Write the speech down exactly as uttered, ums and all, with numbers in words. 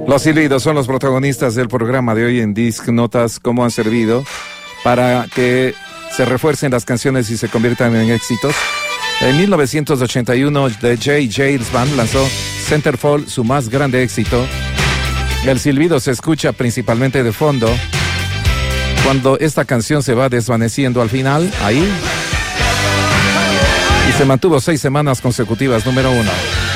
Los silbidos son los protagonistas del programa de hoy en Disc Notas. ¿Cómo han servido para que se refuercen las canciones y se conviertan en éxitos? En mil novecientos ochenta y uno, The J. Jails Band lanzó Centerfold, su más grande éxito. El silbido se escucha principalmente de fondo cuando esta canción se va desvaneciendo al final, ahí, y se mantuvo seis semanas consecutivas número uno.